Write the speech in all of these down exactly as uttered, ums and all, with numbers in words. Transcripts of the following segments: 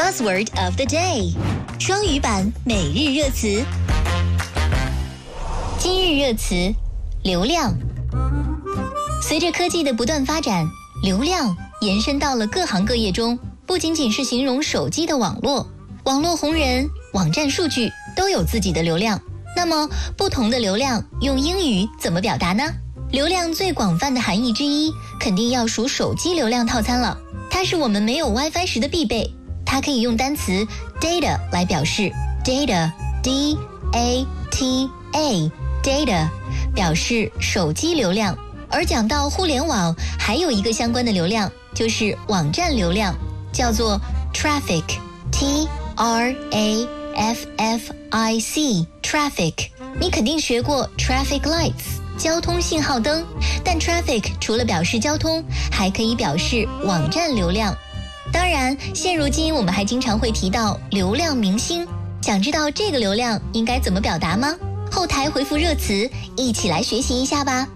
Buzzword of the day， 双语版每日热词。今日热词：流量。随着科技的不断发展，流量延伸到了各行各业中，不仅仅是形容手机的网络，网络红人、网站数据都有自己的流量。那么，不同的流量用英语怎么表达呢？流量最广泛的含义之一，肯定要数手机流量套餐了。它是我们没有 WiFi 时的必备。它可以用单词 data 来表示 data D A T A data 表示手机流量。而讲到互联网，还有一个相关的流量，就是网站流量，叫做 traffic T R A F F I C traffic。 你肯定学过 traffic lights 交通信号灯，但 traffic 除了表示交通，还可以表示网站流量。当然，现如今我们还经常会提到流量明星，想知道这个流量应该怎么表达吗？后台回复热词，一起来学习一下吧。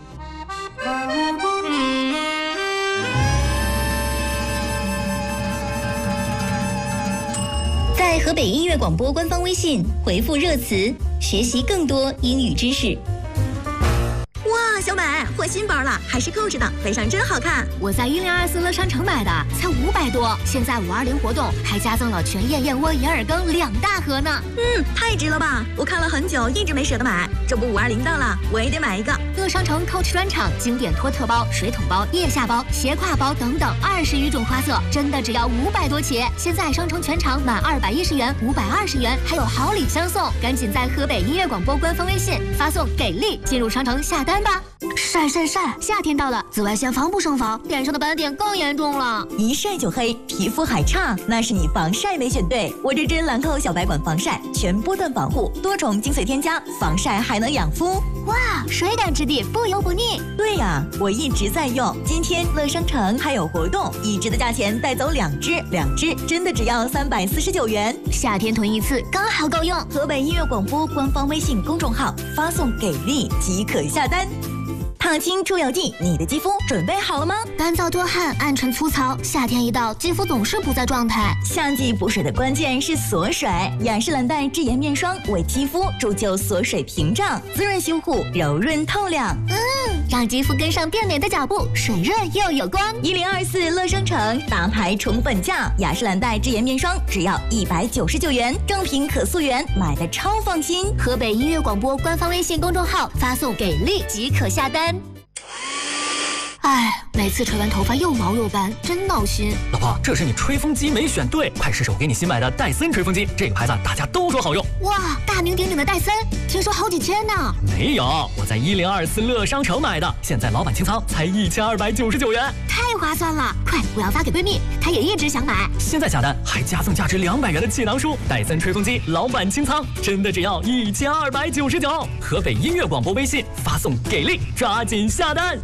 在河北音乐广播官方微信回复热词，学习更多英语知识。 哇，小美换新包了，还是购置的，背上真好看。 我在一零二四乐商城买的，才五百多。现在五二零活动还加赠了全燕燕窝银耳羹两大盒呢。 嗯，太值了吧！我看了很久，一直没舍得买。这不五二零到了，我也得买一个。 乐商城 Coach 专场经典托特包、水桶包、腋下包、斜挎包等等二十余种花色，真的只要五百多起。现在商城全场满二百一十元、五百二十元，还有好礼相送。赶紧在河北音乐广播官方微信发送“给力”进入商城下单吧。 晒晒晒！ 夏天到了，紫外线防不胜防，脸上的斑点更严重了。 一晒就黑，皮肤还差，那是你防晒没选对。我这支兰蔻小白管防晒，全波段保护，多重精粹添加，防晒还能养肤。 哇，水感质地，不油不腻。 对呀，我一直在用。今天乐商城还有活动，一支的价钱带走两支，两支真的只要三百四十九元。 夏天囤一次刚好够用。 河北音乐广播官方微信公众号发送“给力”即可下单。烫青出油剂，你的肌肤准备好了吗？ 干燥多汗，暗沉粗糙，夏天一到，肌肤总是不在状态。 夏季补水的关键是锁水，雅诗兰黛智妍面霜为肌肤铸就锁水屏障，滋润修护，柔润透亮。 嗯，让肌肤跟上变美的脚步，水润又有光。 一零二四乐商城大牌宠粉价，雅诗兰黛智妍面霜只要一百九十九元，正品可溯源，买的超放心。 河北音乐广播官方微信公众号发送“给力”即可下单。哎，每次吹完头发又毛又斑，真闹心。 老婆，这是你吹风机没选对，快试试我给你新买的戴森吹风机，这个牌子大家都说好用。 哇，大名鼎鼎的戴森，听说好几千呢。 没有，我在一零二四乐商城买的，现在老板清仓才一千二百九十九元， 太划算了！快，我要发给闺蜜，她也一直想买。 现在下单还加赠价值两百元的气囊书，戴森吹风机老板清仓，真的只要一千二百九十九。河北音乐广播微信发送“给力”，抓紧下单。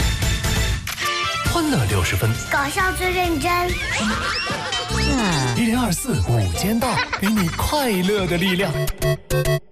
欢乐六十分， 搞笑最认真。 一零二四午间到，给你快乐的力量。